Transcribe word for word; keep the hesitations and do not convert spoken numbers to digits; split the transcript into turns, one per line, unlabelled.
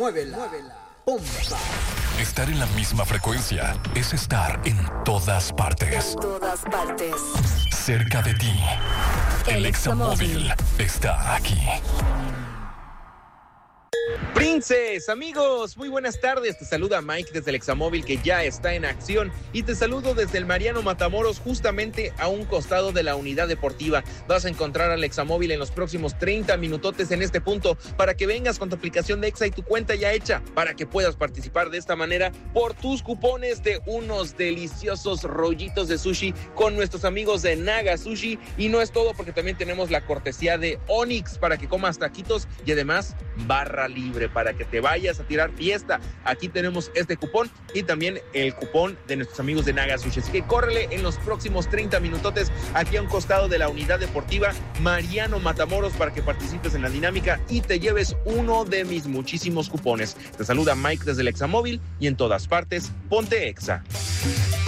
muévela, pompa.
Estar en la misma frecuencia es estar en todas partes.
En todas partes.
Cerca de ti. El Examóvil está aquí.
Princes, amigos, muy buenas tardes. Te saluda Mike desde el Examóvil, que ya está en acción, y te saludo desde el Mariano Matamoros, justamente a un costado de la unidad deportiva. Vas a encontrar al Examóvil en los próximos treinta minutotes en este punto, para que vengas con tu aplicación de Exa y tu cuenta ya hecha, para que puedas participar de esta manera por tus cupones de unos deliciosos rollitos de sushi con nuestros amigos de Naga Sushi. Y no es todo, porque también tenemos la cortesía de Onyx para que comas taquitos, y además barra libre para que te vayas a tirar fiesta. Aquí tenemos este cupón y también el cupón de nuestros amigos de Naga Sushi. Así que córrele en los próximos treinta minutotes aquí a un costado de la unidad deportiva Mariano Matamoros para que participes en la dinámica y te lleves uno de mis muchísimos cupones. Te saluda Mike desde el Examóvil, y en todas partes, ponte Exa.